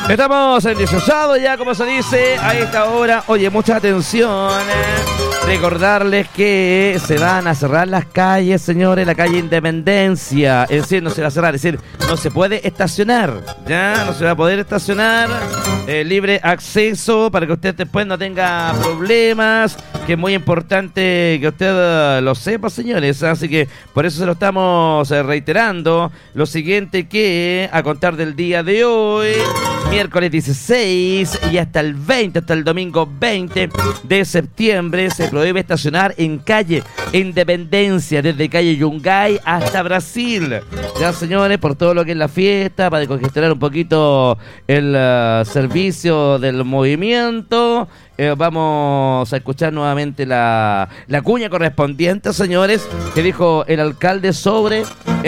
Estamos en disfrazado ya, como se dice, a esta hora. Oye, mucha atención. Recordarles que se van a cerrar las calles, señores, la calle Independencia. Es decir, no se va a cerrar, es decir, no se puede estacionar. Ya, no se va a poder estacionar. Libre acceso para que usted después no tenga problemas. Que es muy importante que usted lo sepa, señores. Así que por eso se lo estamos reiterando. Lo siguiente que a contar del día de hoy, miércoles 16 y hasta el 20, hasta el domingo 20 de septiembre, se prohíbe estacionar en calle Independencia, desde calle Yungay hasta Brasil. Ya, señores, por todo lo que es la fiesta, para descongestionar un poquito el servicio del movimiento. Vamos a escuchar nuevamente la cuña correspondiente, señores, que dijo el alcalde sobre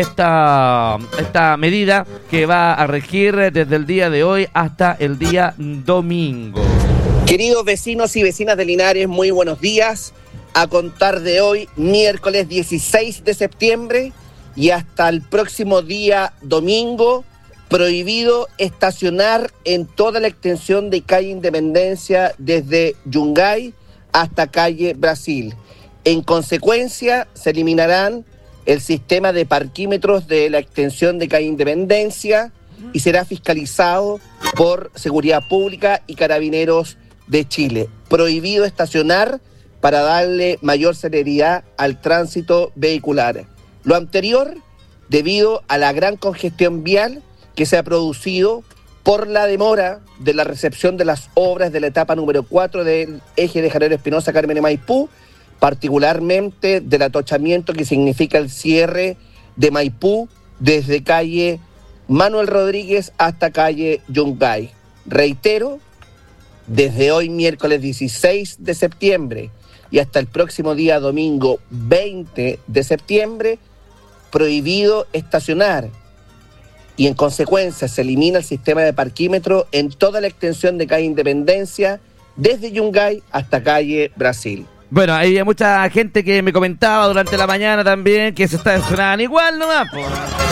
esta medida que va a regir desde el día de hoy hasta el día domingo. Queridos vecinos y vecinas de Linares, muy buenos días. A contar de hoy, miércoles 16 de septiembre y hasta el próximo día domingo, prohibido estacionar en toda la extensión de calle Independencia desde Yungay hasta calle Brasil. En consecuencia, se eliminarán el sistema de parquímetros de la extensión de calle Independencia y será fiscalizado por Seguridad Pública y Carabineros de Chile. Prohibido estacionar para darle mayor celeridad al tránsito vehicular. Lo anterior, debido a la gran congestión vial que se ha producido por la demora de la recepción de las obras de la etapa número 4 del eje de Javier Espinosa, Carmen y Maipú, particularmente del atochamiento que significa el cierre de Maipú desde calle Manuel Rodríguez hasta calle Yungay. Reitero, desde hoy miércoles 16 de septiembre y hasta el próximo día domingo 20 de septiembre, prohibido estacionar. Y en consecuencia se elimina el sistema de parquímetro en toda la extensión de calle Independencia, desde Yungay hasta calle Brasil. Bueno, hay mucha gente que me comentaba durante la mañana también que se está estacionando igual nomás, po.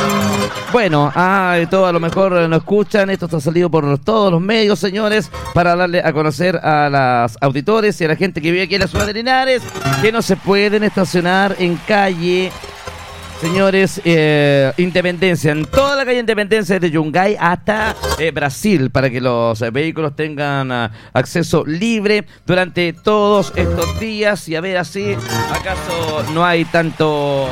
Bueno, todo a lo mejor no escuchan, esto está salido por todos los medios, señores, para darle a conocer a los auditores y a la gente que vive aquí en la ciudad de Linares que no se pueden estacionar en calle, señores, Independencia, en toda la calle Independencia desde Yungay hasta Brasil, para que los vehículos tengan acceso libre durante todos estos días y a ver así, ¿acaso no hay tanto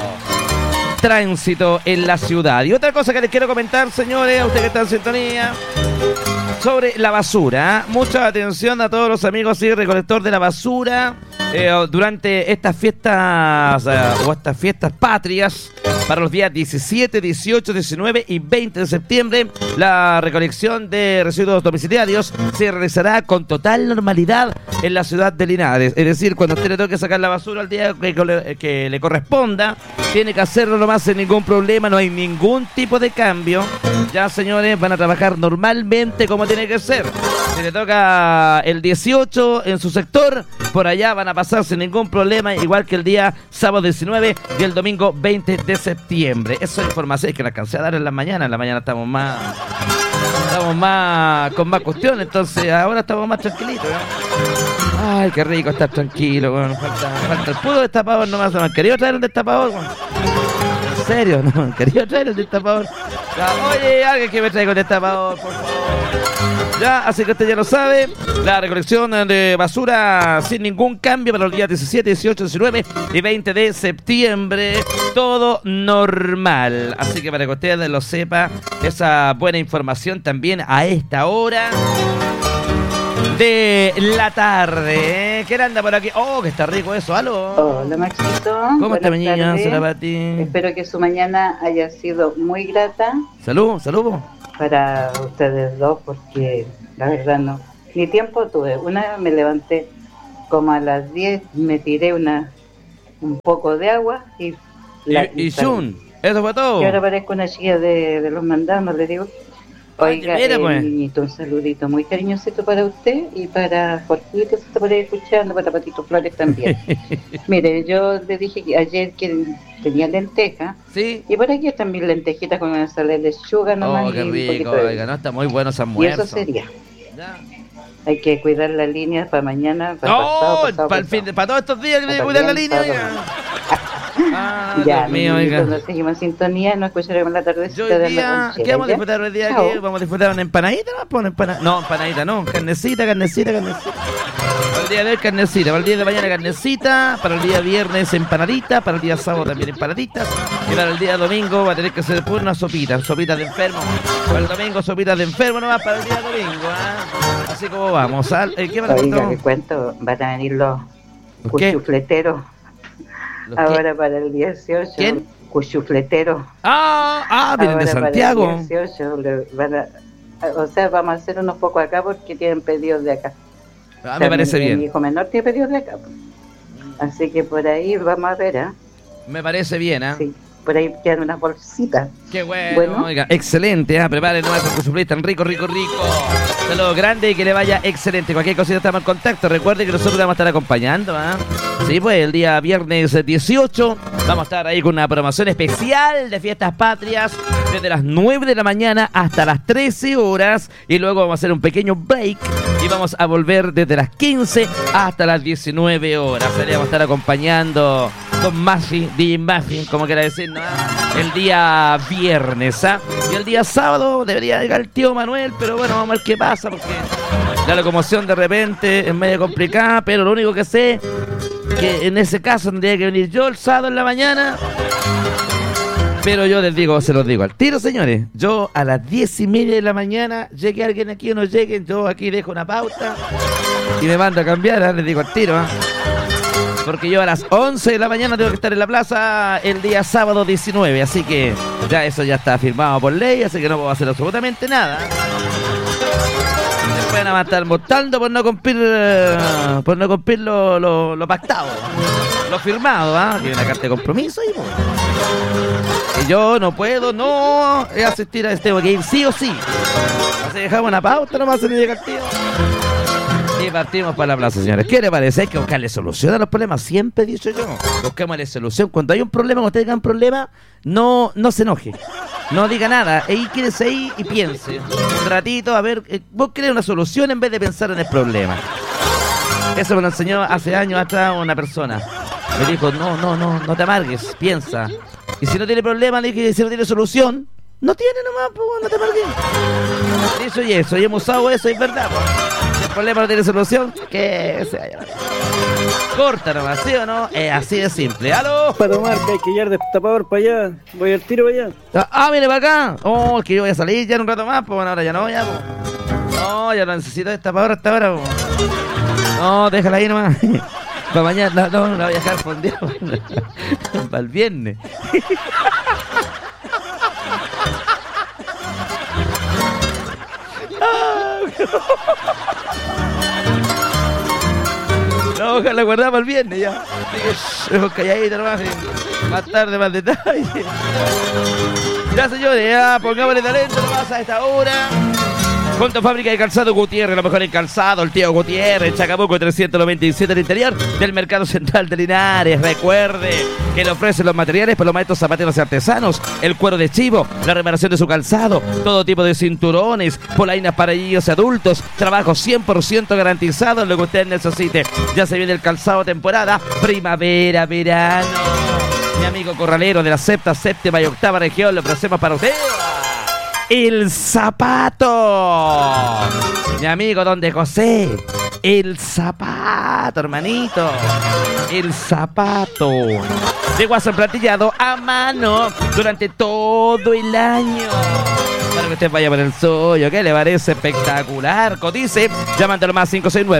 tránsito en la ciudad? Y otra cosa que les quiero comentar, señores, a ustedes que están en sintonía, sobre la basura. Mucha atención a todos los amigos y recolectores de la basura durante estas fiestas o estas fiestas patrias. Para los días 17, 18, 19 y 20 de septiembre, la recolección de residuos domiciliarios se realizará con total normalidad en la ciudad de Linares. Es decir, cuando usted le toque sacar la basura al día que le corresponda, tiene que hacerlo nomás sin ningún problema, no hay ningún tipo de cambio. Ya, señores, van a trabajar normalmente como tiene que ser. Si le toca el 18 en su sector, por allá van a pasar sin ningún problema, igual que el día sábado 19 y el domingo 20 de septiembre. Esa información es que la alcancé a dar en la mañana estamos más con más cuestiones, entonces ahora estamos más tranquilitos, ¿no? Ay, qué rico estar tranquilo, bueno, falta el puro destapador nomás, ¿no? ¿Quería traer un destapador? Bueno, ¿en serio? ¿No? ¿Quería traer el destapador? Ya, oye, alguien que me traiga un destapador, por favor. Ya, así que usted ya lo sabe, la recolección de basura sin ningún cambio para los días 17, 18, 19 y 20 de septiembre, todo normal. Así que para que usted lo sepa, esa buena información también a esta hora de la tarde, ¿eh? ¿Quién anda por aquí? Oh, que está rico eso, ¿aló? Hola, Maxito. ¿Cómo está mi niña? Pati. Espero que su mañana haya sido muy grata. Salud. Para ustedes dos, porque la verdad no. Ni tiempo tuve. Una vez me levanté como a las 10, me tiré un poco de agua y Shun, eso fue todo. Y ahora parezco una chica de los mandados, le digo. Oiga, mira, pues. niñito, un saludito muy cariñosito para usted y para Jorgito, se está por ahí escuchando, para Patito Flores también. Mire, yo le dije ayer que tenía lenteja, Sí. y por aquí están mis lentejitas con una ensalada de lechuga nomás. Oh, qué y un rico, poquito de- oiga, no, está muy bueno ese Y almuerzo. eso sería. Ya. Hay que cuidar la línea para mañana, para No, para el fin de, para todos estos días que me voy a cuidar la línea, oiga. Ah, Ya, Dios mío, niñito, oiga. nos seguimos en sintonía, nos escucharemos la tardecita Yo de hoy la día, lonchera, ¿qué vamos a ¿ya? disfrutar hoy día? Chao. ¿Qué? ¿Vamos a disfrutar una empanadita? No, empanadita, no, carnecita. Para el día de hoy, carnecita. Para el día de mañana, carnecita. Para el día viernes, empanadita. Para el día sábado también empanaditas. Y para el día domingo va a tener que ser después una sopita de enfermo. Para el domingo, sopitas de enfermo nomás para el día domingo, ¿ah? Así como vamos. ¿Qué me Oiga, contó? le cuento, van a venir los ¿Los qué? cuchufleteros ¿Los qué? ahora para el 18. ¿Quién? Cuchufleteros. Vienen de Ahora para Santiago. el 18 o sea, vamos a hacer unos pocos acá porque tienen pedidos de acá. O Me sea, parece mi bien. hijo menor tiene pedidos de acá. Así que por ahí vamos a ver, ¿ah? Me parece bien, ¿ah? Sí, por ahí quedan unas bolsitas. Qué bueno, Bueno. oiga, excelente, preparen nuevas con tan rico. Saludos grande y que le vaya excelente. Cualquier cosita estamos en contacto. Recuerde que nosotros le vamos a estar acompañando, ¿ah? Sí, pues el día viernes 18 vamos a estar ahí con una programación especial de fiestas patrias desde las 9 de la mañana hasta las 13 horas y luego vamos a hacer un pequeño break y vamos a volver desde las 15 hasta las 19 horas. Ahí le vamos a estar acompañando con Mafi, DJ Mafi, como quiera decir, ¿no? El día viernes, ¿ah? Y el día sábado debería llegar el tío Manuel, pero bueno, vamos a ver qué pasa, porque la locomoción de repente es medio complicada, pero lo único que sé que en ese caso tendría que venir yo el sábado en la mañana. Pero yo les digo, se los digo al tiro, señores. Yo a las 10:30 de la mañana, llegue alguien aquí o no llegue, yo aquí dejo una pauta y me mando a cambiar, les digo al tiro, ¿ah? Porque yo a las 11 de la mañana tengo que estar en la plaza el día sábado 19, así que ya eso ya está firmado por ley, así que no puedo hacer absolutamente nada. Después van a estar multando por no cumplir lo pactado, lo firmado, ¿ah? Que hay una carta de compromiso y pues. Y yo no puedo no asistir a este, tengo que ir sí o sí. Así dejamos una pauta nomás se me llega el tío. Y partimos para la plaza, señores. ¿Qué le parece? Hay que buscarle solución a los problemas. Siempre he dicho yo. Busquémosle solución. Cuando hay un problema, cuando usted tenga un problema, no se enoje. No diga nada. Ahí quédese ahí y piense. Un ratito, a ver, busque una solución en vez de pensar en el problema. Eso me lo enseñó hace años atrás una persona. Me dijo, no te amargues, piensa. Y si no tiene problema, le dije, si no tiene solución, no tiene nomás, pues, no te amargues. Eso y eso, y hemos usado eso, es verdad, pues. Si el problema no tiene solución, que se vaya. Corta nomás, ¿sí o no? Es así de simple. ¡Aló! Para tomar, que hay que llevar destapador para allá. Voy al tiro para allá. Mire para acá. Oh, es que yo voy a salir ya en un rato más, pues bueno, ahora ya no, ya, pues. No, ya no necesito destapador hasta ahora, pues. No, déjala ahí nomás. Para mañana, no voy a dejar fondeado. Para el viernes. No, ojalá guardar para el viernes ya. Calladito nomás. Más tarde, más detalle. Ya, señores, ya pongámosle talento nomás a esta hora. Junto a Fábrica de Calzado Gutiérrez, lo mejor en calzado, el tío Gutiérrez, Chacabuco 397 del interior del Mercado Central de Linares. Recuerde que le ofrecen los materiales para los maestros zapateros y artesanos, el cuero de chivo, la reparación de su calzado, todo tipo de cinturones, polainas para niños y adultos, trabajo 100% garantizado en lo que usted necesite. Ya se viene el calzado temporada, primavera, verano. Mi amigo corralero de la séptima y octava región, lo ofrecemos para usted. El zapato. Mi amigo Don de José. El zapato, hermanito. El zapato. De guaso emplantillado a mano durante todo el año. Para que usted vaya por el suyo, ¿qué le parece? Espectacular. Cotice, llamándolo más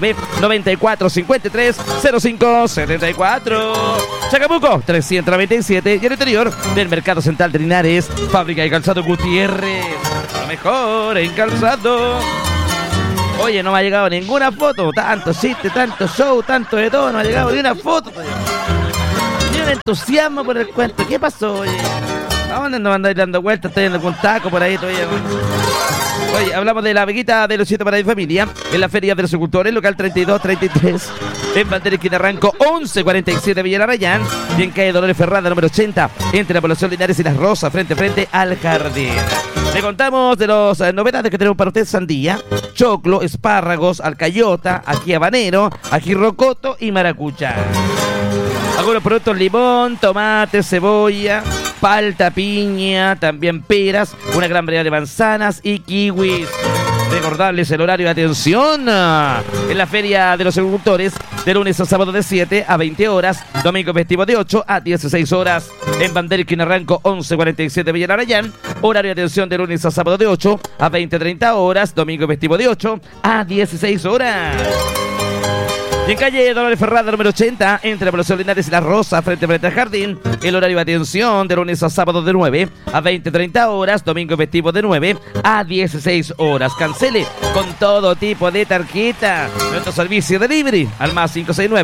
569-9453-0574. Chacabuco 397 y el interior del Mercado Central de Linares. Fábrica de Calzado Gutiérrez. Lo mejor en calzado. Oye, no me ha llegado ninguna foto. Tanto chiste, tanto show, tanto de todo. No me ha llegado ni una foto todavía. Ni un entusiasmo por el cuento. ¿Qué pasó, oye? ¿A dónde no andáis dando vueltas? ¿Estoy en algún taco por ahí todavía? Oye, hablamos de la Veguita de Luchito para mi familia en la Feria de los Agricultores, local 3233, en Bandera Esquina Ranco 1147 Villa Arrayán, y en calle Dolores Ferrada, número 80, entre la población Linares y Las Rosas, frente a frente al jardín. Le contamos de las novedades que tenemos para usted: sandía, choclo, espárragos, alcayota, ají habanero, ají rocoto y maracucha. Algunos productos: limón, tomate, cebolla, palta, piña, también peras, una gran variedad de manzanas y kiwis. Recordarles el horario de atención en la Feria de los Agricultores, de lunes a sábado de 7 a 20 horas, domingo festivo de 8 a 16 horas, en Bandera Esquina Ranco 1147 Villa Arrayán. Horario de atención de lunes a sábado de 8 a 20-30 horas, domingo festivo de 8 a 16 horas. Y en calle Dolores Ferrada, número 80, entre la población Linares y Las Rosas, frente al jardín, el horario de atención de lunes a sábado de 9 a 20-30 horas, domingo festivo de 9 a 16 horas. Cancele con todo tipo de tarjeta. Nuestro servicio de delivery al más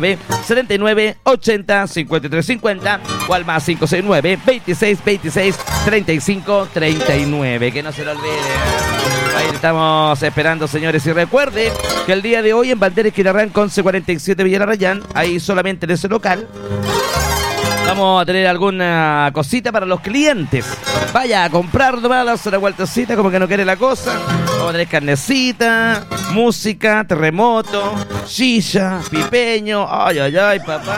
569-79-80-5350 o al más 569-26-26-35-39. Que no se lo olvide. Ahí estamos esperando, señores. Y recuerde que el día de hoy en Bandera Esquina Ranco 1147 Villa Arrayán, ahí solamente en ese local, vamos a tener alguna cosita para los clientes. Vaya a comprar nomás, darse una vueltecita, como que no quiere la cosa. Vamos a tener carnecita, música, terremoto, silla, pipeño. Ay, ay, ay, papá.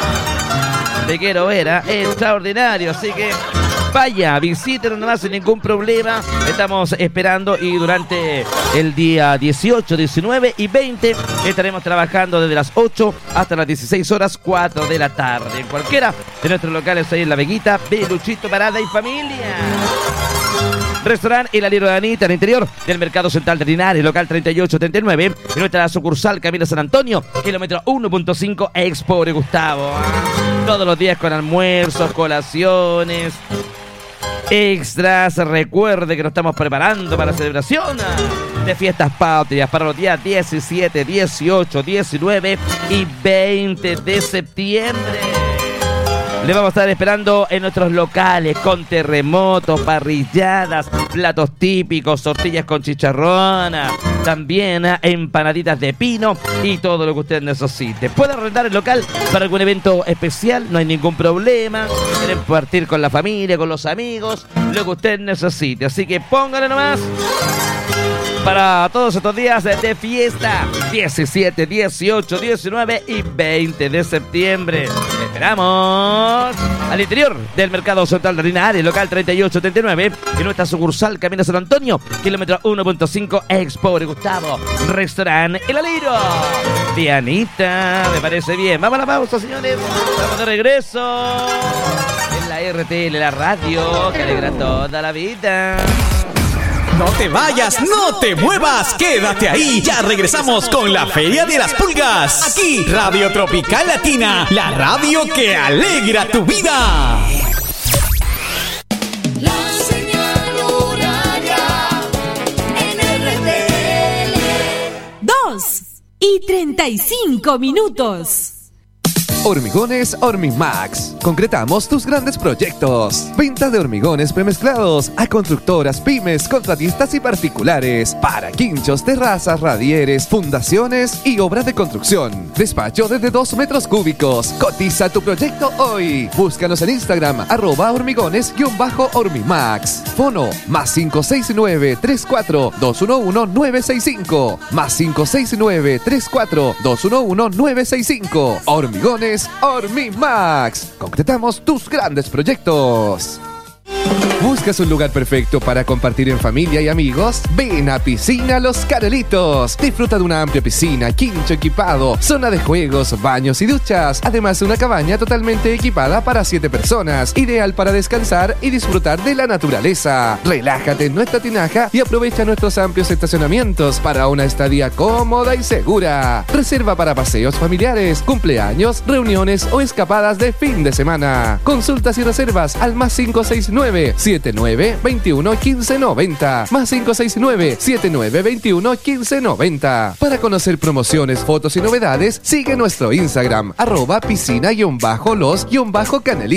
Te quiero ver, extraordinario. Así que vaya, visítenos nomás sin ningún problema. Estamos esperando y durante el día 18, 19 y 20 estaremos trabajando desde las 8 hasta las 16 horas 4 de la tarde. En cualquiera de nuestros locales ahí en La Veguita, de Luchito Parada y Familia. Restaurante El Aliero de Anita, al interior del Mercado Central de Linares, local 3839, en nuestra sucursal Camino San Antonio, kilómetro 1.5, Expo de Gustavo. Todos los días con almuerzos, colaciones, extras. Recuerde que nos estamos preparando para la celebración de fiestas patrias para los días 17, 18, 19 y 20 de septiembre. Le vamos a estar esperando en nuestros locales con terremotos, parrilladas, platos típicos, tortillas con chicharrón, también empanaditas de pino y todo lo que usted necesite. Puede arrendar el local para algún evento especial, no hay ningún problema. Quieren compartir con la familia, con los amigos, lo que usted necesite. Así que póngale nomás para todos estos días de fiesta, 17, 18, 19 y 20 de septiembre. Esperamos al interior del Mercado Central de Linares, local 3839, y nuestra sucursal Camino San Antonio, kilómetro 1.5, Expo de Gustavo. Restaurante El Aliero de Anita, me parece bien. Vamos a la pausa, señores. Estamos de regreso en la RTL, la radio que alegra toda la vida. No te vayas, no te muevas, quédate ahí. Ya regresamos con la Feria de las Pulgas. Aquí, Radio Tropical Latina, la radio que alegra tu vida. La señal horaria en RTL. 2:35. Hormigones Hormimax. Concretamos tus grandes proyectos. Venta de hormigones premezclados a constructoras, pymes, contratistas y particulares. Para quinchos, terrazas, radieres, fundaciones y obras de construcción. Despacho desde 2 metros cúbicos. Cotiza tu proyecto hoy. Búscanos en Instagram, @hormigones_hormimax. Fono más 569-34-211-965. Más 569-34-211-965. Hormigones Hormimax. Concretamos tus grandes proyectos. ¿Buscas un lugar perfecto para compartir en familia y amigos? Ven a Piscina Los Carolitos. Disfruta de una amplia piscina, quincho equipado, zona de juegos, baños y duchas. Además, una cabaña totalmente equipada para 7 personas. Ideal para descansar y disfrutar de la naturaleza. Relájate en nuestra tinaja y aprovecha nuestros amplios estacionamientos para una estadía cómoda y segura. Reserva para paseos familiares, cumpleaños, reuniones o escapadas de fin de semana. Consultas y reservas al más 569-7921-1590. Más 569-7921-1590. Para conocer promociones, fotos y novedades, sigue nuestro Instagram, @piscina_los_canelitos.